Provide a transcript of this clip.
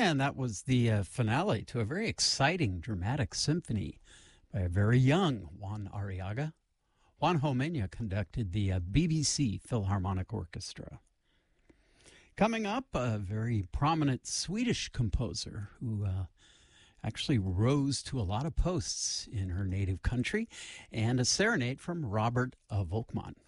And that was the finale to a very exciting dramatic symphony by a very young Juan Arriaga. Juan Homenya conducted the BBC Philharmonic Orchestra. Coming up, a very prominent Swedish composer who actually rose to a lot of posts in her native country, and a serenade from Robert Volkmann.